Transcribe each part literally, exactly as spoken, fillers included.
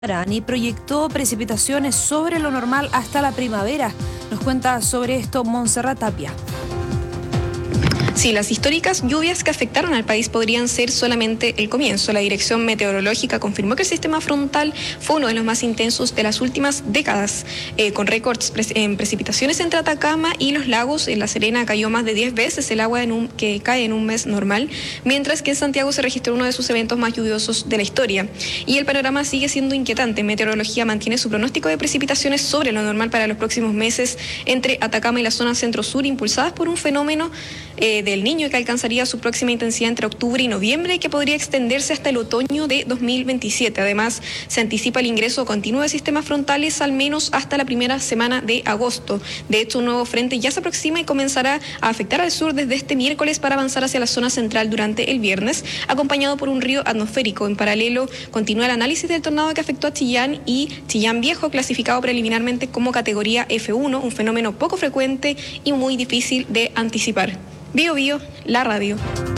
Y proyectó precipitaciones sobre lo normal hasta la primavera. Nos cuenta sobre esto Montserrat Tapia. Sí, las históricas lluvias que afectaron al país podrían ser solamente el comienzo. La Dirección Meteorológica confirmó que el sistema frontal fue uno de los más intensos de las últimas décadas, eh, con récords pre en precipitaciones entre Atacama y los lagos. En La Serena cayó más de diez veces el agua en un, que cae en un mes normal, mientras que en Santiago se registró uno de sus eventos más lluviosos de la historia. Y el panorama sigue siendo inquietante. Meteorología mantiene su pronóstico de precipitaciones sobre lo normal para los próximos meses entre Atacama y la zona centro-sur, impulsadas por un fenómeno eh, del Niño que alcanzaría su próxima intensidad entre octubre y noviembre y que podría extenderse hasta el otoño de dos mil veintisiete. Además, se anticipa el ingreso continuo de sistemas frontales al menos hasta la primera semana de agosto. De hecho, un nuevo frente ya se aproxima y comenzará a afectar al sur desde este miércoles para avanzar hacia la zona central durante el viernes, acompañado por un río atmosférico. En paralelo, continúa el análisis del tornado que afectó a Chillán y Chillán Viejo, clasificado preliminarmente como categoría F uno, un fenómeno poco frecuente y muy difícil de anticipar. Bio Bio, la radio.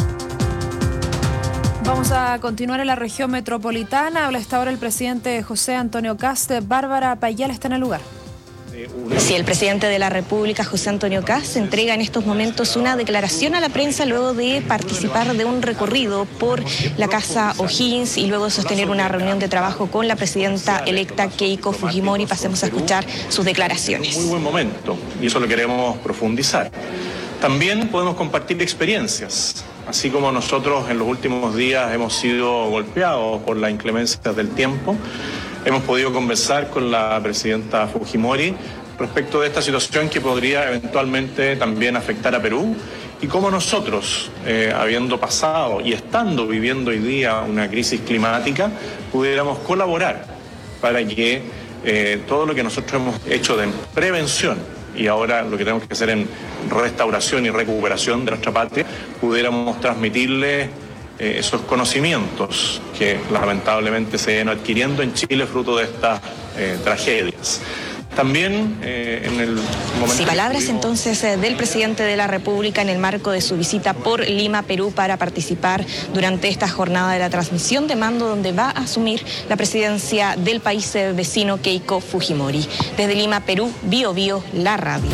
Vamos a continuar en la región metropolitana. Habla hasta ahora el presidente José Antonio Kast. Bárbara Payala está en el lugar. Sí, el presidente de la República, José Antonio Kast, entrega en estos momentos una declaración a la prensa luego de participar de un recorrido por la Casa O'Higgins y luego de sostener una reunión de trabajo con la presidenta electa Keiko Fujimori. Pasemos a escuchar sus declaraciones. Muy buen momento y eso lo queremos profundizar. También podemos compartir experiencias, así como nosotros en los últimos días hemos sido golpeados por la inclemencia del tiempo. Hemos podido conversar con la presidenta Fujimori respecto de esta situación que podría eventualmente también afectar a Perú y cómo nosotros, eh, habiendo pasado y estando viviendo hoy día una crisis climática, pudiéramos colaborar para que eh, todo lo que nosotros hemos hecho de prevención y ahora lo que tenemos que hacer en restauración y recuperación de nuestra patria, pudiéramos transmitirle eh, esos conocimientos que lamentablemente se han adquiriendo en Chile fruto de estas eh, tragedias. También eh, en el momento... Sí, palabras entonces eh, del presidente de la República en el marco de su visita por Lima, Perú, para participar durante esta jornada de la transmisión de mando donde va a asumir la presidencia del país eh, vecino Keiko Fujimori. Desde Lima, Perú, Bio Bio, la radio.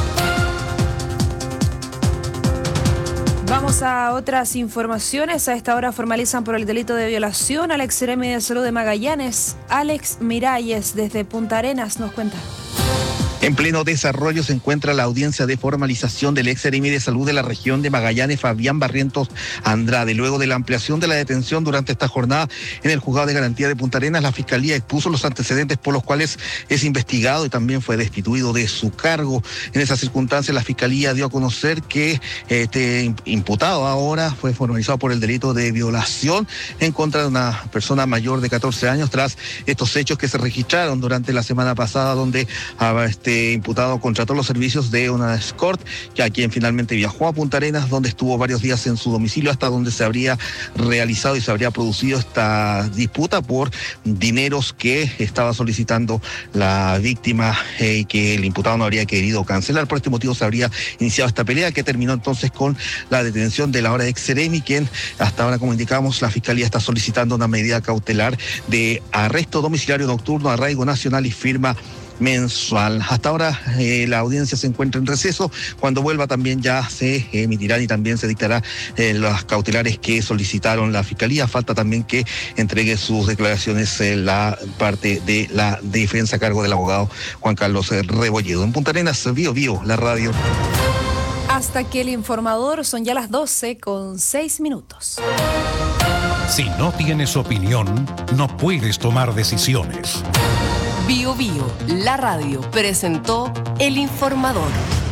Vamos a otras informaciones. A esta hora formalizan por el delito de violación al ex seremi de salud de Magallanes. Alex Miralles, desde Punta Arenas, nos cuenta. En pleno desarrollo se encuentra la audiencia de formalización del ex seremi de salud de la región de Magallanes, Fabián Barrientos Andrade. Luego de la ampliación de la detención durante esta jornada en el juzgado de garantía de Punta Arenas, la Fiscalía expuso los antecedentes por los cuales es investigado y también fue destituido de su cargo. En esas circunstancias, la Fiscalía dio a conocer que este imputado ahora fue formalizado por el delito de violación en contra de una persona mayor de catorce años tras estos hechos que se registraron durante la semana pasada, donde este Este imputado contrató los servicios de una escort, que a quien finalmente viajó a Punta Arenas, donde estuvo varios días en su domicilio, hasta donde se habría realizado y se habría producido esta disputa por dineros que estaba solicitando la víctima eh, y que el imputado no habría querido cancelar. Por este motivo se habría iniciado esta pelea, que terminó entonces con la detención de la ahora ex seremi, quien hasta ahora, como indicamos, la Fiscalía está solicitando una medida cautelar de arresto domiciliario nocturno, arraigo nacional y firma mensual. Hasta ahora eh, la audiencia se encuentra en receso. Cuando vuelva también ya se emitirán y también se dictará eh, las cautelares que solicitaron la Fiscalía. Falta también que entregue sus declaraciones eh, la parte de la defensa a cargo del abogado Juan Carlos Rebolledo. En Punta Arenas, Bio Bio, la radio. Hasta que el informador, son ya las doce con seis minutos. Si no tienes opinión, no puedes tomar decisiones. Bio Bio, la radio, presentó El Informador.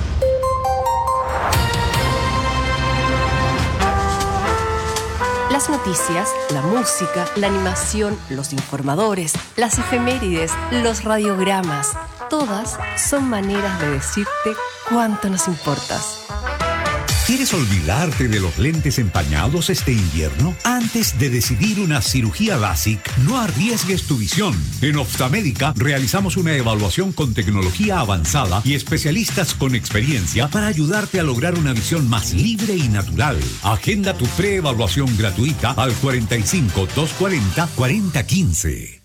Las noticias, la música, la animación, los informadores, las efemérides, los radiogramas, todas son maneras de decirte cuánto nos importas. ¿Quieres olvidarte de los lentes empañados este invierno? Antes de decidir una cirugía LASIK, no arriesgues tu visión. En Optamédica realizamos una evaluación con tecnología avanzada y especialistas con experiencia para ayudarte a lograr una visión más libre y natural. Agenda tu preevaluación gratuita al cuarenta y cinco, doscientos cuarenta, cuarenta quince.